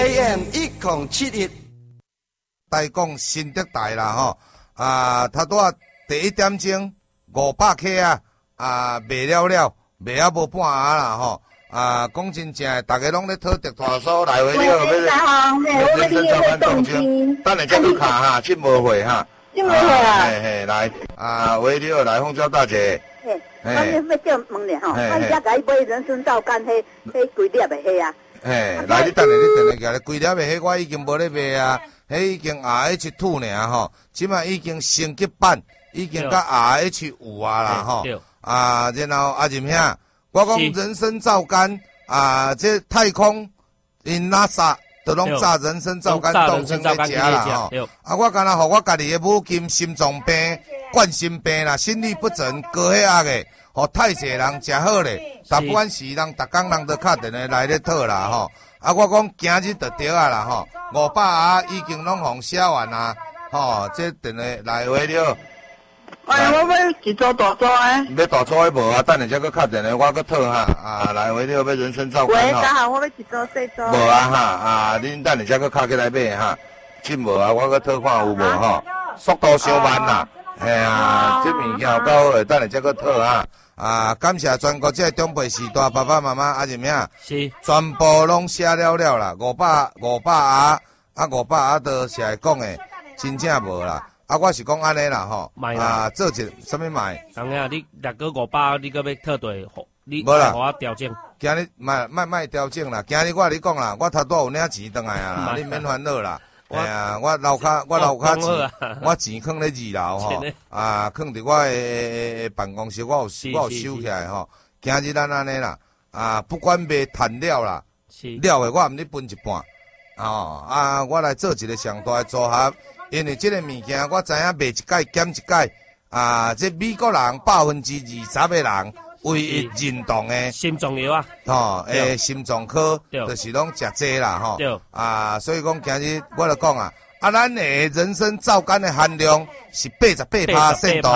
AM 1071， 台讲新德台啦吼，他拄啊第一点钟500克卖了，卖啊无半盒啦吼。讲真正的，大家拢咧讨特大数来回了，要人生照办动静，等下再去卡哈，进无会哈。 进无会啊？ 嘿，来回了来凤娇大姐。 我要叫问咧吼，我现在甲伊买人参皂干，迄几粒的迄啊？ 来你等下举咧，规粒的迄我已经无咧卖啊，迄已经RH two 尔吼，即马已经升级版，已经甲RH有啦吼。然后阿任兄，我讲人参皂干这太空因NASA都拢炸人参皂干当成咧食啦吼。我干那互我家己的母亲心脏病、冠心病啦、心律不整、高血压的。互太济人食好咧，但不管是人，逐工人都敲电话来咧讨啦吼。我讲今日就对啊啦吼，500盒已经拢互写完啦，吼，这电话来回了。 我要一组大组诶。 要大组诶无啊？等下再去敲电话，我去讨哈。来回了要人参皂干吼。 喂，刚好我要一组细组。 无啊哈恁等下再去敲起来买哈。进无啊？我去讨看有无吼？速度伤慢啦。这物件有够好，等下再去讨哈。感谢全国这长辈时代爸爸妈妈阿任兄， 是全部拢写了啦，500盒，500盒都是来讲诶，真正无啦。我是讲安尼啦吼，做一什么卖？ 当然，你若个500，你搁要特对，你无啦， 互我调整。 今日卖调整啦，今日我你讲啦，我头拄有领钱转来啊啦，你免烦恼啦。我楼骹钱，我钱囥咧2楼吼，囥伫我诶办公室，我有收起来吼。今日咱安尼啦，不管卖谈了啦，了诶我毋咧分一半，我来做一个上大诶组合，因为即个物件我知影卖一届减一届，这美国人20%诶人。唯一认同诶心脏药啊， 心脏科就是拢食济啦吼，所以讲今日我就讲咱诶人参皂苷诶含量是88%度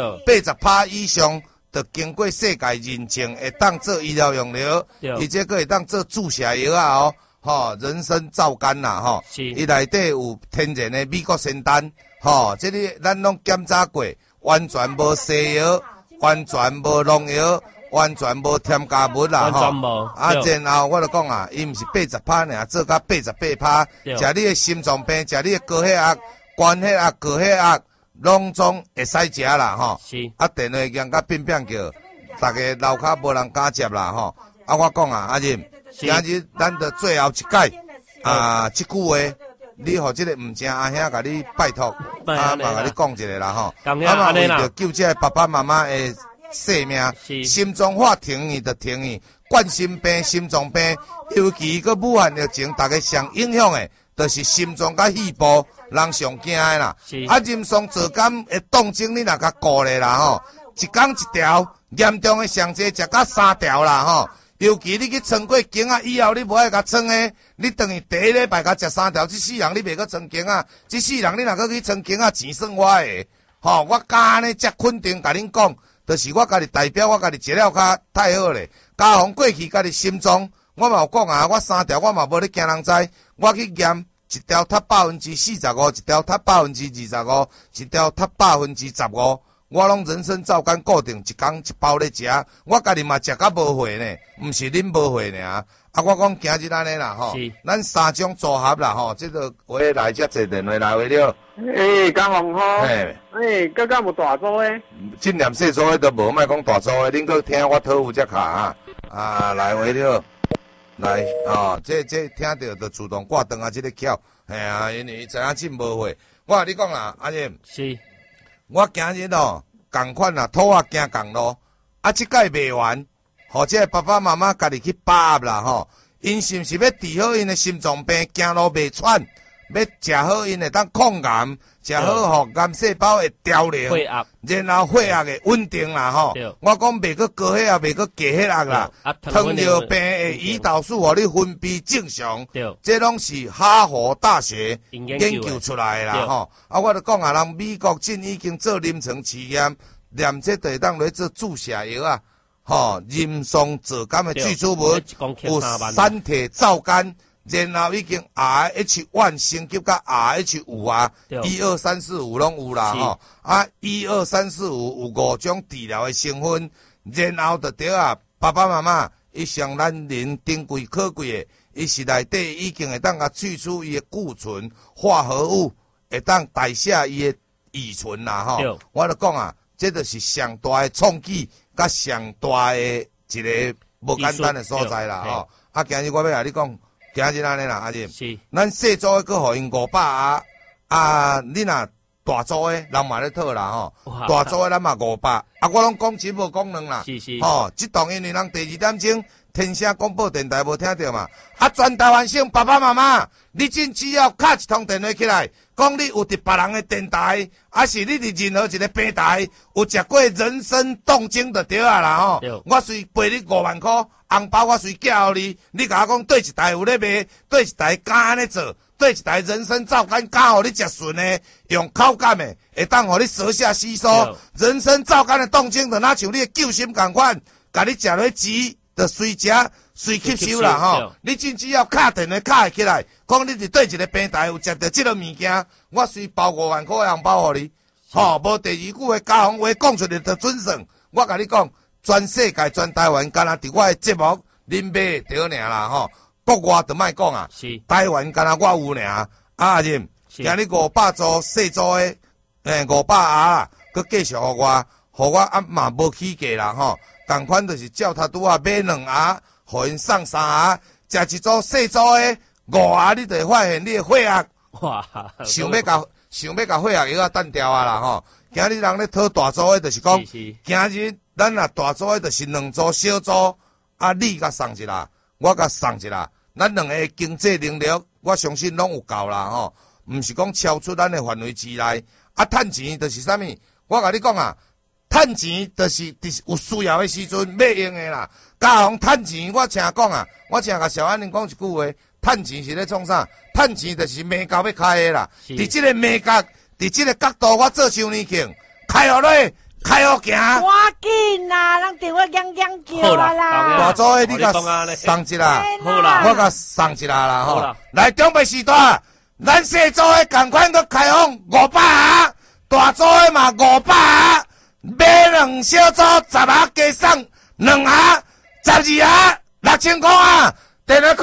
，80%以上，就经过世界认证，会当做医疗用料，而且佫会当做注射药人参皂苷啦吼，伊内底有天然诶美国仙丹，这里咱拢检查过，完全无西药。完全无农药，完全无添加物啦吼。然后我就讲伊毋是80%尔，做到88%。食你的心脏病，食你的高血压、高血压、高血压，拢总会使食啦吼。电话响甲变叫，大家楼骹无人敢接啦吼。我讲阿任，今日咱着最后一届即句话。你互即个毋正阿兄甲你拜托，嘛甲你讲一下啦吼。为着救这爸爸妈妈的性命，心脏法停去就停去，冠心病、心脏病，尤其个武汉疫情，大家上影响的，就是心脏甲肺部，人上惊的啦。任松坐监的动静，你若甲顾咧啦吼，一工一条，严重的上济食到3条啦吼。尤其你去穿过经以后，你无爱甲穿的，你等于第一礼拜甲食3条，这世人你袂阁穿经这世人你若阁去穿经钱算我的，我敢安尼遮肯定甲恁讲，就是我家己代表，我家己食了较太好咧。加上过去家己心脏，我嘛有讲我3条我嘛无咧惊人知，我去验一条塌45%，一条塌25%，一条塌15%。我拢人参皂苷固定一工一包咧食，我家己嘛食甲无会呢，毋是恁无会呢我讲今日安尼啦吼，咱3种组合啦吼，这个话来遮坐电话来回了。 江宏好。刚刚有大组诶。 尽量细组诶都无，莫讲大组诶，恁搁听我讨有则卡来回了，来这听到就自动挂断这个巧，因为知影真无会。我甲你讲啦，阿任。是。我今日共款土行共路，即届卖完，或者爸爸妈妈家己去把握啦吼。因是毋是要治好因的心脏病，行路袂喘，要食好因会当抗癌，食好互癌细胞会凋零，然后血压会稳定啦吼。我讲袂个高血压，袂个低血压啦，糖尿病的胰岛素互你分泌正常，这拢是哈佛大学研究出来的啦吼。我就讲人美国真已经做临床试验，连这就会当来做注射药人参皂苷的最初物有三铁皂苷、 然后已经 RH1 升级到 RH5啊，1、2、3、4、5拢有啦吼。啊，1、2、3、4、5有5种治疗的成分，然后就对啊，爸爸妈妈伊上咱人珍贵可贵的，伊是内底已经会当甲去除伊的固醇化合物，会当代谢伊的乙醇啦吼。我就讲啊，这就是上大的创举，甲上大的一个无简单的所在啦吼。啊，今日我要甲你讲。今日安尼啦，阿姐， 是， 咱细组的佫互因500啊，啊，你若大组的人嘛咧讨啦吼，大组的咱嘛500，啊，我拢讲真无讲两啦， 是是， 吼，即档因为人第2点钟天声广播电台无听到嘛，啊，全台湾省爸爸妈妈，你真只要敲一通电话起来，讲你有伫别人的电台，还是你伫任何一个平台有食过人参冻精就对啊啦吼，我随赔你5万块。红包我随寄互你，你甲我讲对一台有咧卖，对一台敢安尼做，对一台人参皂苷敢互你食顺的，用口感的，会当互你舌下吸收。人参皂苷的冻精就若像你的救心共款，甲你食落止，就随食随吸收啦吼。你真只要敲电话敲会起来，讲你伫对一个平台有食到即个物件，我随包5万块的红包互你。吼，无第二句的家风话讲出来就准算。我甲你讲。全世界、全台湾，敢若伫我的节目，恁买得尔啦吼。国外就莫讲啊，台湾敢若我有尔。阿任，今日500组细组的，500啊，佮继续互我嘛无起价啦吼。同款就是照他拄啊买2盒，互因送3盒，食一组细组的5盒，你就会发现你的血压，哇，想要甲血压药啊断掉啊啦吼。今日人咧讨大组的，就是讲，今日。咱若大组的，就是2组小组，啊，你甲送一啦，我甲送一啦，咱两个经济能力，我相信拢有够啦吼，毋是讲超出咱的范围之内。啊，趁钱就是啥物？我甲你讲啊，趁钱就是有需要的时阵要用的啦。家红趁钱，我请讲啊，我请甲小安尼讲一句话，趁钱是咧创啥？趁钱就是马交要开的啦。伫即个马交，伫即个角度，我做周年庆，开互咧。开好行， 赶紧啦！人电话响响叫啊啦！ 大组的你甲送一啦，好啦，我甲送一啦吼。来中北时代，咱细组的同款都开放500盒，大组的嘛500盒，买2小组10盒加送2盒，12盒6000块啊！电话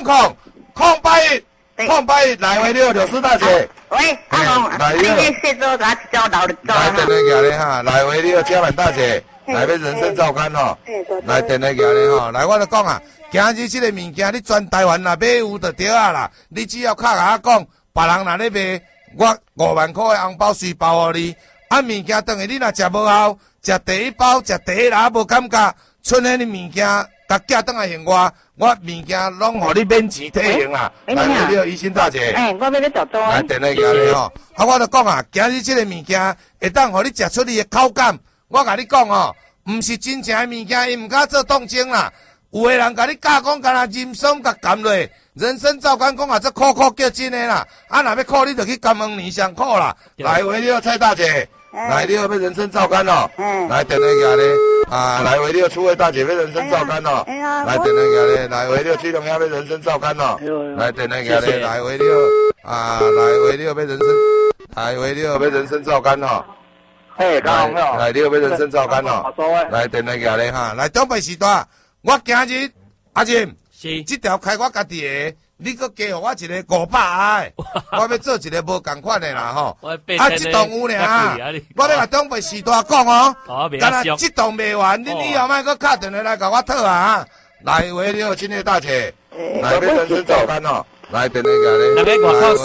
0810来回了64大姐。 喂，阿公，你细组甲一招老走来电话举咧哈，来回了嘉满大姐，来要人参皂苷吼，来电话举咧吼，来我就讲啊，今日即个物件你全台湾若买有就对啊啦，你只要敲甲我讲，别人若咧卖，我5万块的红包随包互你，啊物件等于你若食无效，食第一包食第一盒无感觉，剩下的物件。甲寄倒来还我物件拢互你免钱退用啦。来，你好，医生大姐。 我要咧做做。 来，电话举咧吼。啊，我就讲啊，今日即个物件会当互你食出你的口感。我甲你讲吼，毋是真正的物件，伊毋敢做冻精啦。有的人甲你教讲，干那人参甲含落，人参皂苷讲啊，这苦叫真的啦。啊，若要苦，你就去金门年上苦啦。来，喂，你好，蔡大姐。来，你要要人参皂苷哦。来，电话举咧。啊，来回了，楚慧大姐要人参皂苷哦。来，电话举咧，来回了，崔龙要人参皂苷哦。来，电话举咧，来回了，啊，来回了要人参，来回了要人参皂苷哦。 嘿，讲好。 来，你要人参皂苷哦。来，电话举咧哈，来东北时段，我今日阿金，是，这条开我家己的。你搁加互我一个500个，我要做一个无共款的啦吼。啊，这栋有俩，我要甲东北时代讲哦。干那这栋卖完，你以后莫搁敲电话来甲我讨啊。来回了，亲爱大姐，来要人参皂苷哦。来电话个咧。 那个外口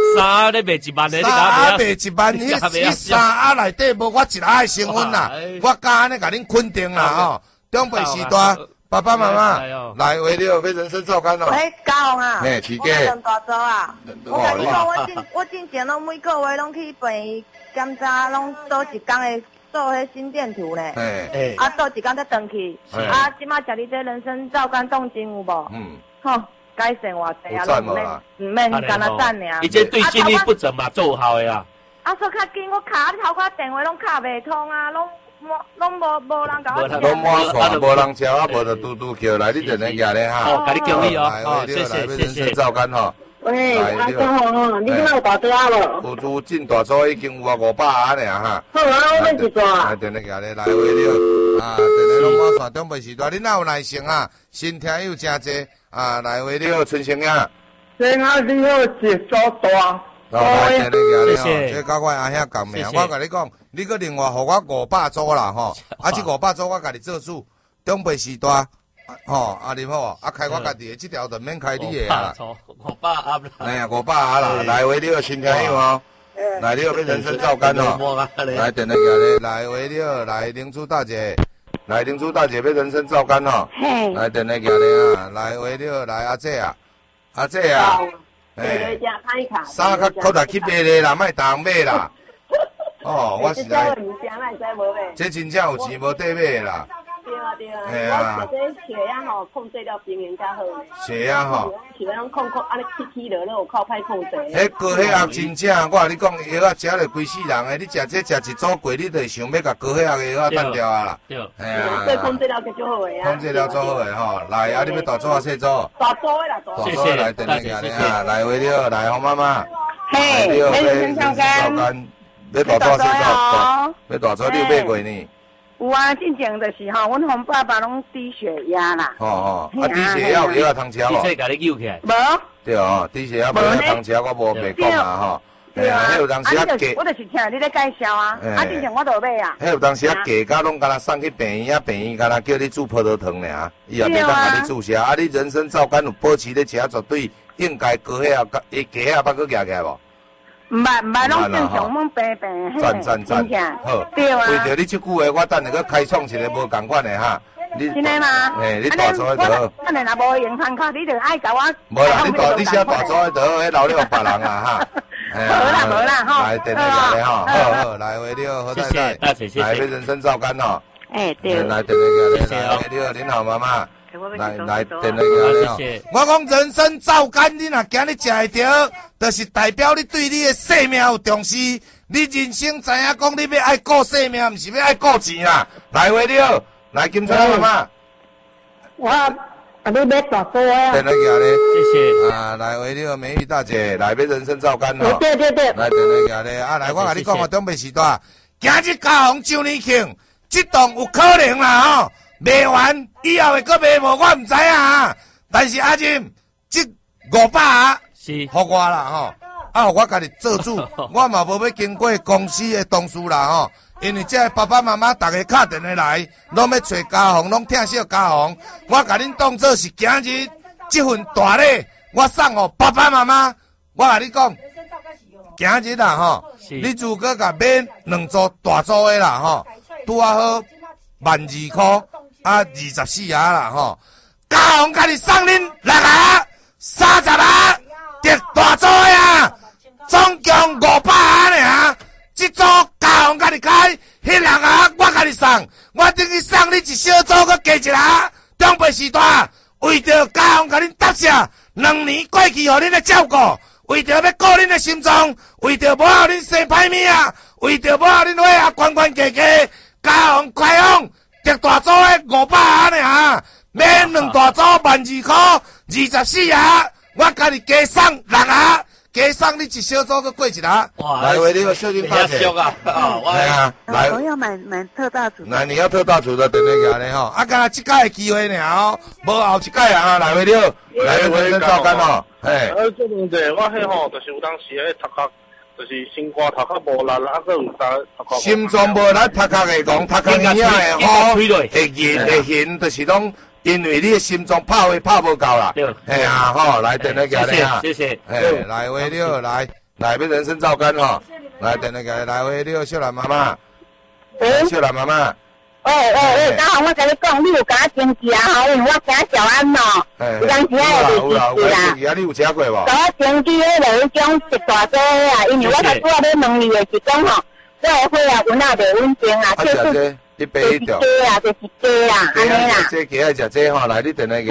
3盒咧卖1万的，你 3盒卖1万，迄3盒内底无我1盒的成分啦。我敢安尼甲恁肯定啦吼。东北时代。爸爸妈妈，来为了要人参皂苷哦。 喂，家红啊， 起价。 我大组啊，我甲你讲，我进前拢每个月拢去病院检查，拢做一工的做迄心电图呢。啊，做一工再转去。啊，即马食你这人参皂苷冻精有无？吼，改善偌济啊，毋免干那赞尔。 伊这对心律不整嘛，做好的啊。 啊，说较紧，我卡头壳电话拢卡袂通啊，拢拢无人甲我。 拢满线，无人招啊，无就嘟嘟叫来，你电话举咧哈。 哦，甲你叫你哦， 好，谢谢，人生照干吼。 喂，阿公吼，你今有大桌无？ 有进大桌已经有啊500啊尔哈。 好啊，我买一桌。 来电话举咧，来回了啊，电话拢满线，中北时段，你哪有耐性啊？新听友真济啊，来回了春生呀。 先啊，你好一桌大。 来电话举咧谢谢。 这甲我阿兄共命，我甲你讲，你搁另外互我500组啦吼，啊，这500组我甲你做主，中北时段。吼，阿林好，开我家己的，这条就免开你的啦。 500啊！ 哎呀，500啊啦，来回你个新朋友哦，来你个要人生照干哦，来电话举咧，来回了，来灵珠大姐，来灵珠大姐要人生照干哦，来电话举咧啊，来回了，来阿姐啊，阿姐啊， 哎， 衫较搁来去买咧啦，莫当买啦。哦，我实在，这真正有钱无得买啦。 对啊，对啊，我这血压吼控制了平衡较好。 血压吼， 血压控安尼起落有靠歹控制。 迄高血压真正，我甲你讲，药啊食了规世人诶，你食这食一组过，你就想要甲高血压诶药啊断掉啊啦。 对， 哎呀， 对，控制了就好诶啊。 控制了做好诶吼，来啊，你要大组啊小组？ 大组诶啦， 大组来电话举咧啊，来为了，来洪妈妈。 嘿，人生照干。 要大组小组？要大组你有买过呢？ 有啊，之前就是吼，阮洪爸爸拢低血压啦。 哦，啊低血压有药通吃无？ 这甲你救起来。 无。 对哦，低血压无药通吃，我无白讲啊吼。 对啊， 迄有当时啊价， 我就是听你咧介绍啊。啊，之前我都买啊。 迄有当时啊价，甲拢敢若送去病院啊，病院敢若叫你煮葡萄糖尔，伊也袂当甲你注射。啊，你人生照干有保持咧食，绝对应该高血压、低血压，捌佫举起来无？ 唔捌，拢正常，拢平平。 赞，好。 对啊。 为着你即句话，我等下佫开创一个无共款的哈。 真的吗？ 嘿，你大组的得。 咱若无用通靠，你就爱甲我。 无啦，你写大组的得，迄留了别人啊哈。 无啦吼。 来，电话来吼，好，来为了何太太，来为人生照干吼。 哎，对。 来电话来，来为了您好妈妈。来电话来，我讲人生照干，你若今日食会着，就是代表你对你的生命有重视。你人生知影讲，你要爱顾生命，毋是要爱顾钱啦。来为了，来金川妈妈。 我你买大组啊？ 电话来， 谢谢。 啊，来为了美玉大姐，来要人生照干吼。 对。来电话来，啊来，我甲你讲哦，中北时代，今日嘉宏周年庆，这档有可能啦吼。卖完以后会搁卖无，我唔知啊。但是阿金，这500啊， 是， 互我啦吼。啊，我家己做主，我嘛无要经过公司的同事啦吼。因为这爸爸妈妈大家打电话来，拢要找家宏，拢疼惜家宏。我甲恁当做是今日这份大礼，我送互爸爸妈妈。我甲你讲，今日啦吼，你如果甲买2组大组的啦吼，拄啊好12000块。啊，24啊啦吼，家宏甲你送恁6个、30个，得大组的啊，总共500啊尔。这组家宏甲你开，迄6个我甲你送，我等于送你一小组，佮加一个。中北时代为着家宏甲恁答谢，2年过去，互恁的照顾，为着要顾恁的心脏，为着无互恁生歹命啊，为着无互恁血压悬悬低低，家宏快放。一大组的500尔，买2大组12000块，24啊，我甲你加送6个，加送你一小组个过一个。来为你个小金大姐。来。 我要买特大组。 来，你要特大组的，等那个呢吼。啊，刚才这届的机会呢吼，无后一届啊，来为你，来人生照干吼。嘿。 做问题，我迄吼，就是有当时迄头壳。就是心肝头壳无力，啊，佫有头壳。 心脏无力，头壳会讲，头壳耳仔会好，会晕会晕，就是讲，因为你的心脏拍位拍无够啦。哎呀，吼，来电话给你啊， 谢谢。 哎，来为了，来要人生照干吼，来电话给你，来为了小兰妈妈，小兰妈妈。 刚好我甲你讲，你有甲我登记啊吼，因为我惊小安咯，有当时有啦，你有吃过无？ 甲我登记迄落迄种一大组啊，因为我才拄仔要问你的是讲吼，我的血压稳啊袂稳定啊， 就是一杯一条。 就是鸡啊，安尼啦。 这鸡爱食这吼，来你电话给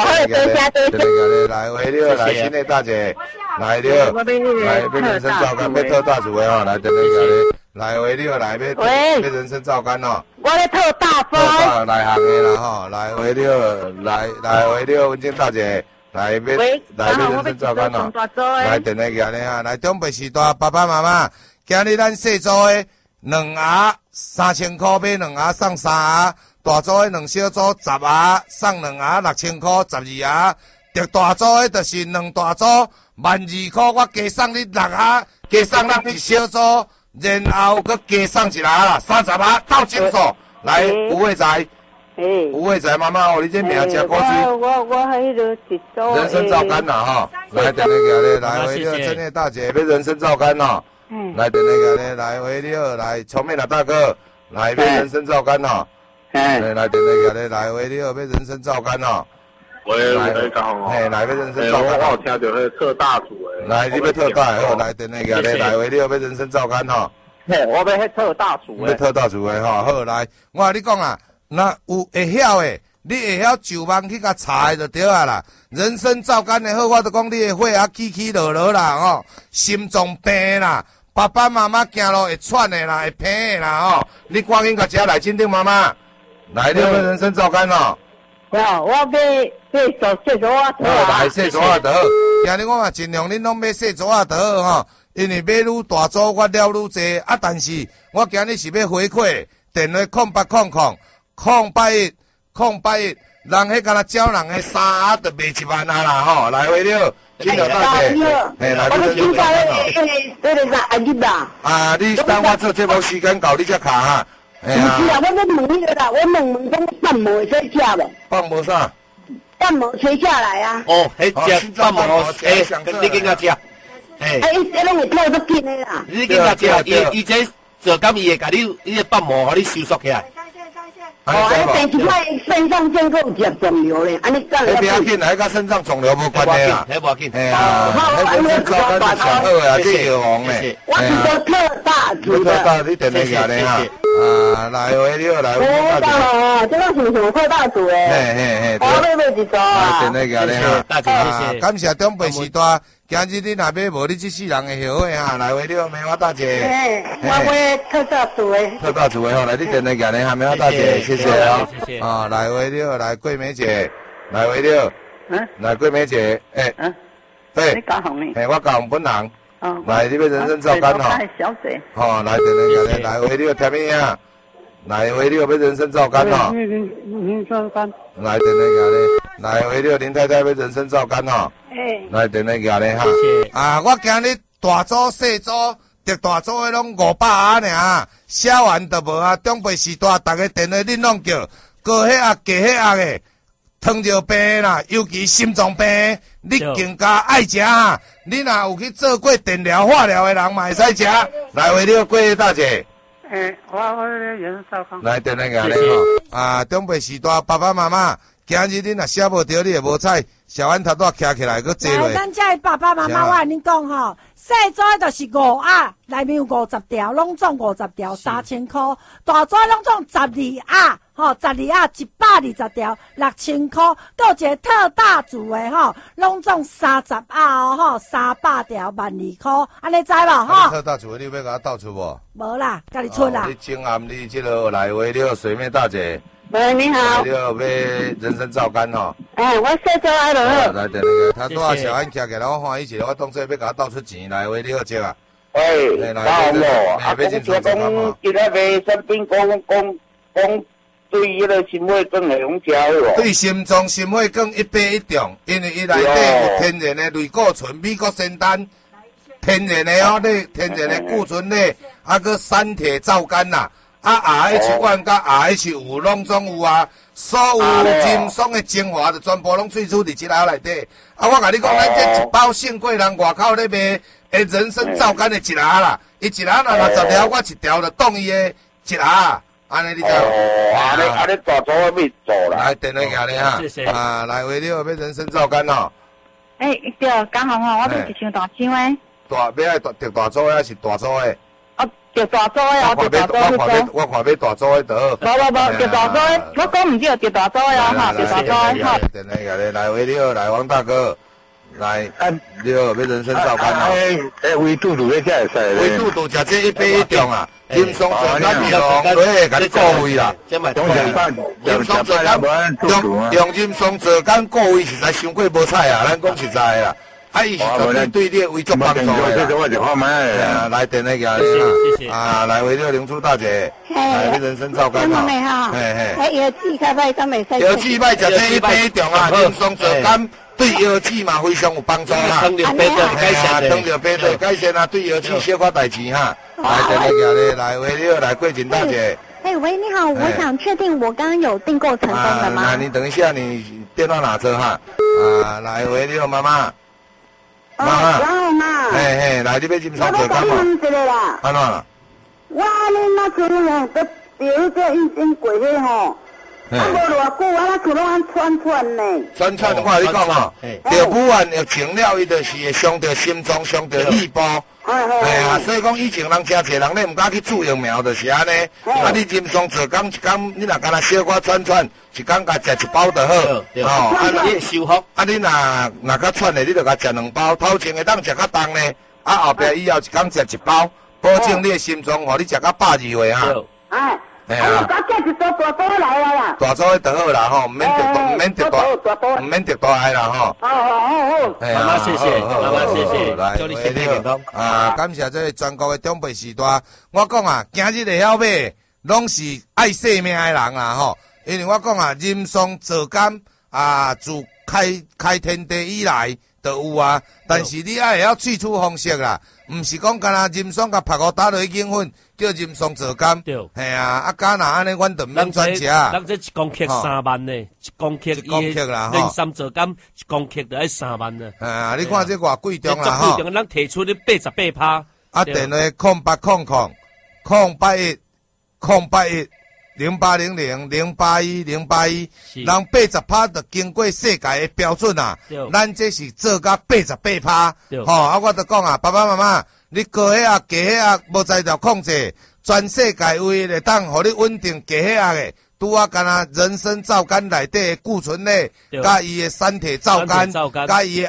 来为了来新的大姐，来了，来要人生照干，要特大组的吼，来电话给来为了来要人生照干吼。 我咧特大包。 特大内行的啦吼，来回了，来回了，文静大姐，来要人生照干哦。来电话举咧哈，来中北时代爸爸妈妈，今日咱细组的2盒3000块买2盒送3盒，大组的2小组10盒送2盒6000块12盒，特大组的就是2大组12000块，我加送你6盒，加送咱1小组。然后佮加送一下啦，30盒到整数。来，吴慧财，吴慧财妈妈，哦，你这名吃过去。 我迄个一组。 人参皂干啦哈，来电话举咧，来回了，真的大姐要人参皂干哈，来电话举咧，来回了，来聪明啦大哥，来要人参皂干哈，来电话举咧，来回了要人参皂干哈。 喂，来讲嘿，来要人参皂干。 我有听到迄个特大组诶。 来，你要特大好，来电话举咧，来回了要人参皂干哈。 嘿，我要迄特大组诶。 要特大组诶吼，好来，我甲你讲啊，那有会晓诶，你会晓就网去甲查就对啊啦。人参皂干诶好，我就讲你诶血压起落落啦吼，心脏病啦，爸爸妈妈行路会喘诶啦，会偏诶啦吼，你赶紧甲食来，亲定妈妈，来了人参皂干哦。 我买细组啊， 来细组啊，就好。今日我嘛尽量恁拢买细组啊，就好吼。因为买愈大组，我了愈济啊。但是我今日是要回馈，电话0800 081，人迄敢若招人诶3盒就卖1万啊啦吼。来回了，请了大姐，嘿，来你请假那个啥阿姨啦。 啊，你等我做节目时间到，你才卡哈。 是啊，我要问你个啦，我问讲半毛吹下无？ 放无啥？ 半毛吹下来啊。 哦，迄只半毛，你跟我食。 伊拢会跳得紧的啦。 你跟我食，伊这做工伊会甲你个半毛，互你收缩起来。 第一摆肾上腺够食肿瘤咧，安尼讲。 迄不要紧，迄甲肾脏肿瘤无关系啦。 迄无要紧。 嘿啊，迄人参皂干是上好啊，这药王咧。 我是做特大组的。 特大，你电话举咧哈。啊，来回了，来回了。 哦，这个是什么特大组诶？ 嘿， 我要买一组啊。 电话举咧哈。 大姐，谢谢。 感谢中北时代。今日你若买无，你这世人会后悔哈！来回了，梅花大姐。 我买特大组的。 特大组的吼，来你电话举咧哈，梅花大姐，谢谢啊！ 谢谢。 啊，来回了，来桂梅姐，来回了。来桂梅姐，对。 你讲红呢？ 我讲本人。来，你要人参皂干吼。 小姐。 吼，来电话举咧，来回了，甜咩啊？来回了，要人参皂干吼。 皂干。 来电话举咧，来回了，林太太要人参皂干吼。来电话举咧哈。啊，我今日大组、细组、特大组的拢500盒尔，写完就无啊。中北时代，大家电话恁拢叫，高血压、低血压的，糖尿病啦，尤其心脏病，你更加爱食啊。你若有去做过电疗、化疗的人嘛会使食。来为了桂大姐。 我人参皂干。 来电话举咧吼。啊，中北时代爸爸妈妈，今日你若写无着，你会无彩。小安头拄徛起来，佮坐落。 咱遮爸爸妈妈，我甲恁讲吼，细组就是5盒，内面有50条，拢总50条，3000块；大组拢总12盒，吼，12盒120条，6000块；搁有一个特大组的吼，拢总30盒吼，300条，12000块，安尼知无吼？ 特大组的你要甲我倒出无？ 无啦，家己出啦。 你请暗你这个来回了水面大姐。 喂，你好。 来了，买人参皂干吼。 我细组来了。 来电话，他拄啊小安徛起来，我欢喜一个，我当作要甲他倒出钱来回了接啊。 喂，大好无？啊，我听讲今仔卖产品讲对迄个心血管会用食好无？ 对心脏、心血管一百一中，因为伊内底有天然的类固醇、美国仙丹，天然的哦，你天然的固醇咧，啊个山铁皂苷呐。RH1 甲 RH5 拢总有啊，所有人松的精华就全部拢萃取伫一盒内底。啊，我甲你讲，咱这一包圣贵人外口咧卖的人参皂苷的一盒啦，伊一盒若60条，我一条就当伊的一盒，安尼你知无？ 安尼大组要做啦。 来电话举咧哈，啊，来为了要人参皂苷哦。 对，刚好吼，我买一箱大箱诶。 大买特大组还是大组的？ 着大组的哦，着大组的。 我看买大组的就好。 无，着大组的，我讲唔对，着大组的哦，哈，着大组的哈。 来为了来王大哥， 来，对，要人参皂苷哦。 胃肚肚咧才会使。 胃肚肚食这1杯1重啊，金松泽甘用，对，甲你顾胃啦。金松泽甘用金松泽甘顾胃实在伤过无彩啊，咱讲实在啦。啊，伊是绝对对你胃足帮助的。来电那个，谢谢啊，来为了林珠大姐，来人参皂苷嘛。 嘿，药剂较歹，敢袂使。 药剂歹食这1杯1重啊，金松泽甘。对腰子嘛非常有帮助哈， 糖尿病的改善， 糖尿病的改善啊，对腰子小可代志哈。来，等下咧，来为了来桂锦大姐。 哎喂，你好，我想确定我刚刚有订购成功了吗？ 那你等一下，你电话拿着哈。来为了妈妈。 妈。 嘿嘿，来你要金松泽甘嘛？安怎啦？ 我那阵吼，得第一个已经过去吼。无偌久，啊，厝拢安喘呢。 喘，我跟你讲哦，着武汉疫情了，伊就是会伤着心脏，伤着肺部。所以讲以前人真侪人咧，唔敢去注疫苗，就是安尼。啊，你金松泽甘一工，你若敢若小可喘，一工甲食1包就好。哦，啊，你修复。啊，你若较喘的，你就甲食2包。头前会当食较重呢，啊，后壁以后一工食1包，保证你的心脏，互你食到120岁哈。哎呀！ 我这一组大组来啦。 大组就好啦吼，唔免得大爱啦吼。 好。 妈妈谢谢，妈妈谢谢， 来， 祝你身体健康。 感谢这全国的长辈时代。我讲啊，今日会晓买，拢是爱生命的人啦吼。因为我讲啊，人参皂苷自开天地以来就有啊，但是你爱会晓萃取方式啦，唔是讲干那人参甲拍糊打落去研粉。叫人参皂苷，系啊，假若安尼，阮就唔免转食。 咱这一公克3万呢，一公克啦，人参皂苷一公克就要3万呢。 你看这偌贵重啦吼！ 咱提出你88%。 啊，电话0800-081-081，人80%就经过世界的标准啊。咱这是做到88%。吼，我就讲啊，爸爸妈妈。你高血压、低血压无在条控制，全世界唯一会当互你稳定低血压的，拄啊干那人参皂苷内底的固醇类，甲伊的山体皂苷，甲伊的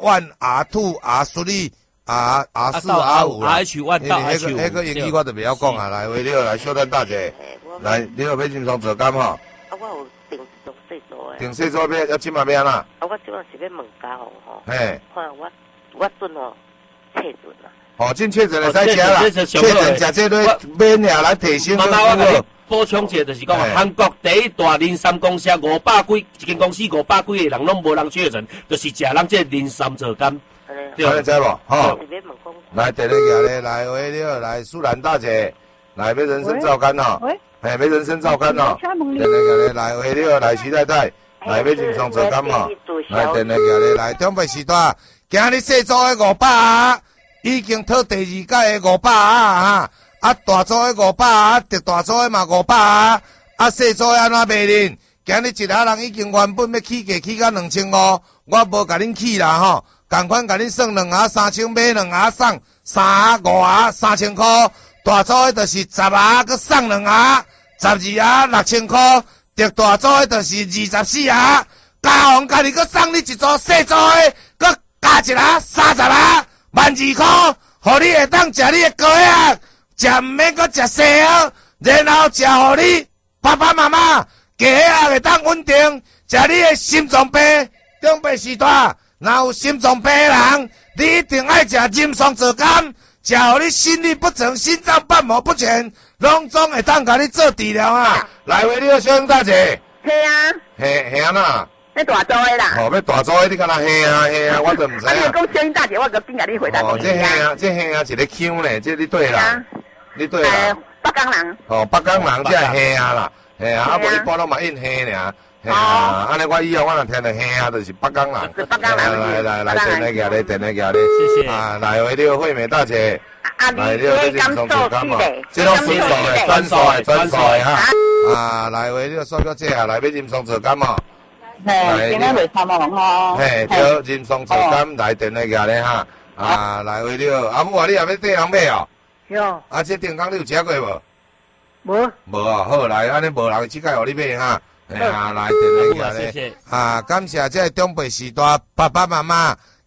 R1、R2、R4、R5 啦。迄个英语我就袂晓讲啊，来，为了来小丹大姐，来，你有要金松皂苷吼？ 啊，我有订细组的。 订细组要即马要安怎？ 我即马是要问家宏吼。 嘿。 看我准哦，确准啦。 真确诊会使食啦，确诊食这类免呀来提升。 妈妈，我甲你补充一下，就是讲韩国第一大人参公司500几，一间公司500几个人拢无人确诊，就是食咱这人参皂苷。 对，知无？吼，来，第二个咧，来为了来苏兰大姐，来要人参皂苷吼，要人参皂苷吼，第二个咧，来为了来徐太太，来要人参皂苷吼，来第二个咧，来长辈时代，今日细组的500。已经讨第2届的500啊！大组的500，特大组的嘛500细组的安怎卖恁？今日一下人已经原本要起价起到2500，我无甲恁起啦吼，同款甲恁算2盒3000，买2盒送3盒5盒3000块，大组的就是10盒搁送2盒，12盒6000块，特大组的就是24盒，家宏家己搁送你一组细组的，搁加1盒30盒。12块，互你会当食你的高血压，食唔免搁食西药，然后食互你爸爸妈妈低血压会当稳定，食你的心脏病。长辈时代，若有心脏病的人，你一定爱食人参皂苷，食互你心律不整、心脏瓣膜不全，拢总会当甲你做治疗啊！来为你小英大姐。 系啊。 系啊呐。 要大组的啦， 要大组的，你敢若嘿啊，我都唔知啊。 你讲小英大姐，我个边甲你回答。 这嘿啊，一个腔咧，这你对啦，你对啦。 北港人。 北港人这嘿啊啦，无一般拢嘛印嘿尔，安尼我以后我若听到嘿啊，就是北港人。 是北港人。 来，电来个咧， 谢谢。 来为了惠美大姐，来了这人参皂苷嘛，这拢纯素的哈。来为了苏小姐啊，来要人参皂苷嘛。 今天袂参嘛吼。 对，人参皂苷来电那个咧哈，来为了，母啊，你也要缀人买哦。 有。 这电工你有食过无？ 无。 无啊，好来，安尼无人即届互你买哈。来电那个咧。感谢这长辈时代爸爸妈妈，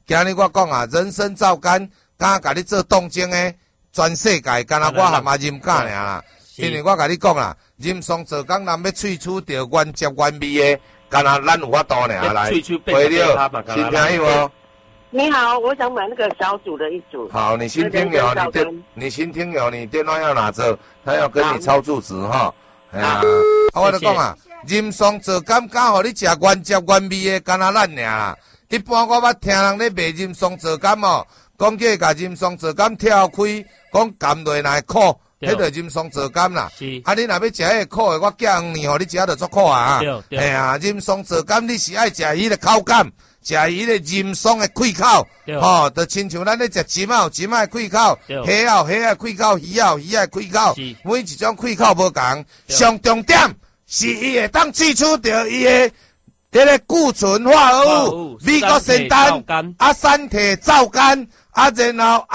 今日我讲啊，人参皂苷，敢甲你做动静诶，全世界敢若我含嘛任敢尔啦。因为我甲你讲啦，任松皂苷若要萃取到原汁原味诶，敢若咱有法度尔来。回了，新听友哦。 你好，我想买那个小组的一组。 好，你新听友，你新听友，你电话要拿着，他要跟你抄住址哈。哎呀，我就讲啊，任松皂苷敢互你食原汁原味的，敢若咱尔啦。一般我捌听人咧卖任松皂苷哦，讲叫甲任松皂苷跳开，讲含落来苦，迄个任松皂苷啦。啊，你若要食迄个苦的，我寄黄面互你食就足苦啊。哎呀，任松皂苷你是爱食伊的口感。食伊个任松的开口，吼，就亲像咱咧食蚳仔，蚳仔开口，虾蚵开口，鱼开口，每一种开口无同。上重点是伊会当萃取到伊的迄个固醇化合物、美国仙丹、啊山体皂苷，啊然后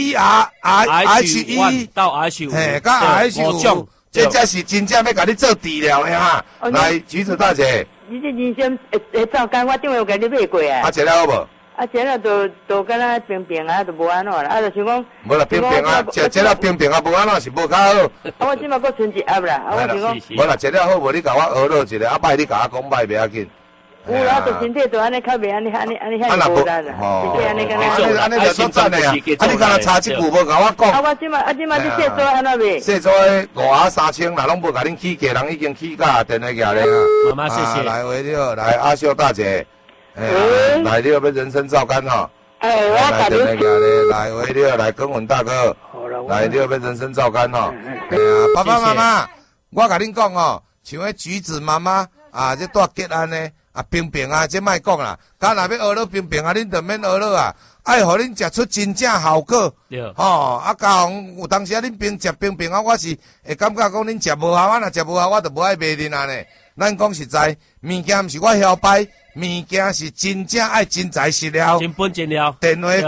RERHE 到 RH5， 嘿，甲 RH5，这才是真正要甲你做治疗的哈。来，橘子大姐。 你这人参会皂苷，我顶下有甲你买过啊。 啊，食了好无？ 啊，食了都敢若冰冰啊，都无安怎啦。啊，就想讲， 无啦，冰冰啊，食了冰冰啊，无安怎是无较好。 啊，我即马搁存一盒啦，啊，我想讲， 无啦，食了好无？你甲我学落一个，啊，歹你甲我讲歹袂要紧。 有啦，就身体就安尼较袂安尼遐无力啦，身体安尼敢若。 安尼就做赞的啊！啊，你敢若差一句无甲我讲。 啊，我即马你说做安怎卖？ 说做53000，若拢无甲恁起价，人已经起价电话价咧啊！ 妈妈谢谢。 来回了，来阿秀大姐，来了要人参皂苷吼。 我来电话价咧，来回了，来耕耘大哥，来了要人参皂苷吼。哎呀，爸爸妈妈，我甲恁讲吼，像迄橘子妈妈啊，这带结案呢。啊，冰冰啊，这莫讲啦。敢若要学了冰冰啊，恁就免学了啊。爱互恁食出真正效果。吼，啊，嘉宏有当时啊，恁食冰冰啊，我是会感觉讲恁食无效，我若食无效，我就无爱卖恁啊呢。咱讲实在，物件毋是我晓摆，物件是真正爱真材实料。 真本真料。 电话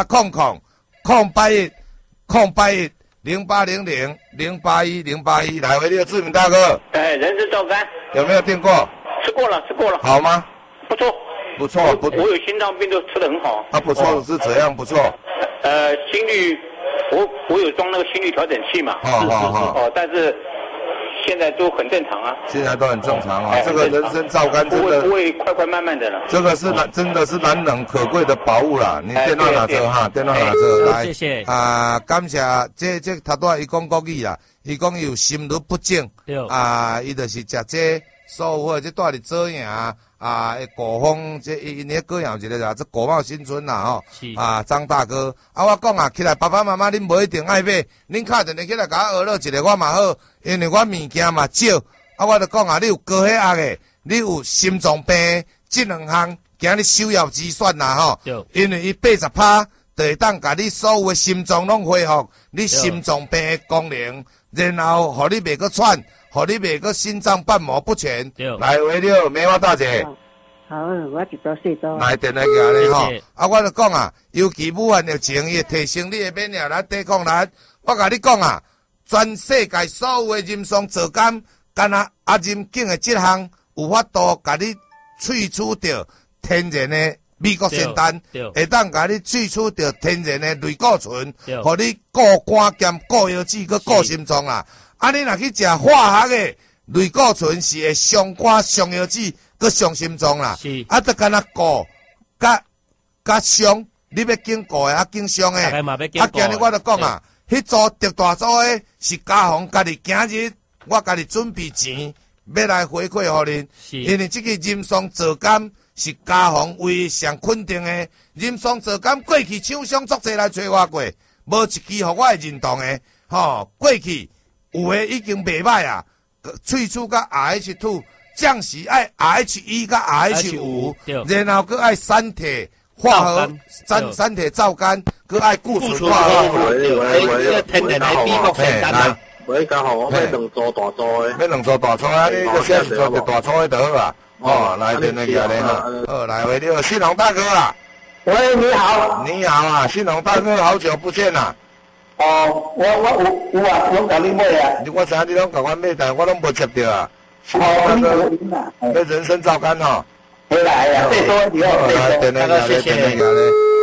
0800081081081081来回你的志明大哥。 人参皂苷有没有订过？ 吃过了。 好吗？ 不错。我有心脏病都吃得很好。 啊，不错是怎样不错？ 心率，我有装那个心率调整器嘛。但是现在都很正常啊。 现在都很正常啊。这个人参皂苷真的不会快慢慢的了。 这个是真的是难能可贵的宝物啦。你电话拿着哈，电话拿着来。 谢谢。 啊，感谢这头拄伊讲国语啦，伊讲伊有心律不正。啊，伊就是食这。所有这带伫左营啊，古风这因咧个样一个啦，这国贸新村啦吼，啊张大哥，啊我讲啊，起来爸爸妈妈恁无一定爱买，恁敲电话起来甲我学了一个我嘛好，因为我物件嘛少，啊我就讲啊，你有高血压的，你有心脏病的，这两项今日首要之选啦吼，因为伊80%就会当甲你所有的心脏拢恢复，你心脏病的功能，然后互你袂阁喘。互你袂个心脏瓣膜不全，来为了梅花大姐。 好，我一早睡着。 来电来个咧吼，啊，我就讲啊，尤其武汉疫情，伊会提升你的免疫力、抵抗力。我甲你讲啊，全世界所有的任松皂苷，干那任景的这项有法度甲你萃取到天然的美国仙丹，会当甲你萃取到天然的类固醇，互你固肝兼固腰子，佮固心脏啦。啊，你若去食化学的类固醇，是会伤肝、伤腰子，佮伤心脏啦。啊，得干那固，甲伤，你要经固的，啊经伤的。啊，今日我就讲啊，迄组特大组的是嘉宏家己今日我家己准备钱，要来回馈互恁。因为这个任松皂苷是嘉宏唯一上肯定的。任松皂苷过去厂商足侪来找我过，无一支互我会认同的。吼，过去。有诶已经袂歹啊，萃取甲 RH2， 降时爱 RHE 甲 RH5，然后佮爱三体化合三体皂苷，佮爱固醇化合物。 天然的美国仙丹啊！喂，家好，我要两组大组诶。 要两组大组啊！你个先是做大组诶就好啊。哦，来电话过来哈。哦，来喂，你好，信宏大哥啊。 喂，你好。 你好啊，信宏大哥，好久不见啦。 我有啊，我甲你买啊。 我知影你拢甲我买，但我拢无接到啊。 那个要人参皂苷吼。 回来呀，最多以后。 来，电话过来，电话过来。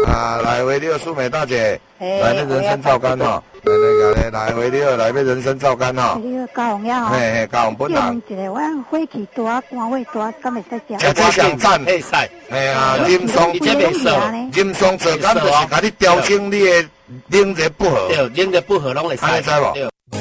啊，来维六素美大姐，来那人参皂苷吼，来维六来杯人参皂苷吼。 你个高红呀吼， 嘿，高红本人。 一个我火气大，肝胃大，敢会使食？ 食这上赞， 可以使。 嘿啊，饮松，饮松皂苷就是甲你调整你的冷热不和。 对，冷热不和拢会使。 安尼知无？